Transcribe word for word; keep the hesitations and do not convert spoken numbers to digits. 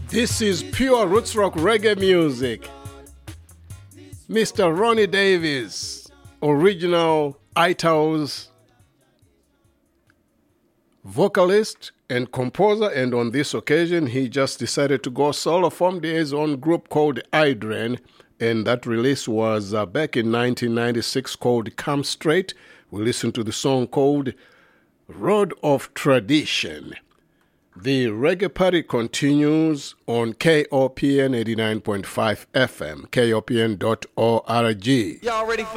This is pure roots rock reggae music. Mister Ronnie Davis, original Itals vocalist and composer, and on this occasion he just decided to go solo, formed his own group called Idren, and that release was uh, back in nineteen ninety-six called Come Straight. We listened to the song called Road of Tradition. The Reggae Party continues on K O P N eighty-nine point five F M, K O P N dot org. Y'all ready for